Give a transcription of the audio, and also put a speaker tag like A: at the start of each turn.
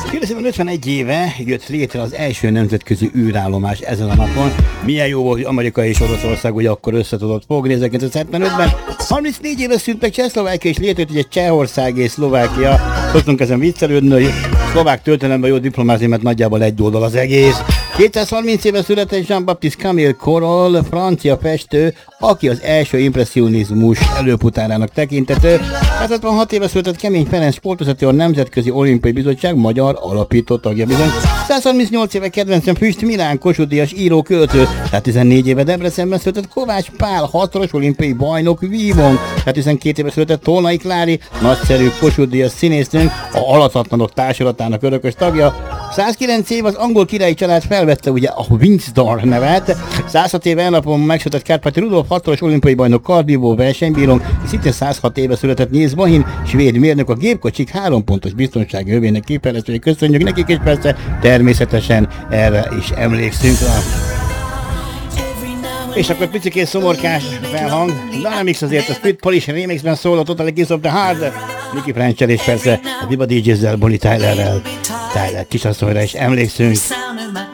A: Kérdezem, 51 éve jött létre az első nemzetközi űrállomás ezen a napon. Milyen jó volt, hogy Amerika és Oroszország ugye akkor össze tudott fogni 1975-ben. 34 éve szűnt meg Csehszlovákia, és létrejött ugye Csehország és Szlovákia. Szoktunk ezen viccelődni, hogy szlovák történelemben jó diplomázni, mert nagyjából egy oldal az egész. 230 éve született Jean-Baptiste Camille Corot, francia festő, aki az első impresszionizmus előfutárának tekintető. 166 éve született Kemény Ferenc, sportvezető, a Nemzetközi Olimpiai Bizottság magyar alapító tagja bizony. 138 éve kedvencem Füst Milán, Kossuth-díjas író, költő. 14 éve Debrecenben született Kovács Pál, hatoros olimpiai bajnok vívónk. 12 éve született Tolnai Klári, nagyszerű Kossuth-díjas színésznőnk, a Alathatlanok társulatának örökös tagja. 109 év az angol királyi család felvette ugye a Windsor nevet. 106 éve elnapon megszületett Kárpáti Rudolf, hatoros olimpiai bajnok, kardvívó, versenybírónk, és szintén 106 éve született Nils Bohin, svéd mérnök, a gépkocsik 3 pontos biztonsági övének kifejlesztője. Köszönjük nekik, és persze természetesen erre is emlékszünk rá. És akkor picikét szomorkás felhang, Dynamix azért a Split Polish remixben szól a Total Eclipse of the Heart, Nicky French-el és persze a Diva DJs-zel, Bonnie Tylerrel, Tyler kisasszonyra is emlékszünk.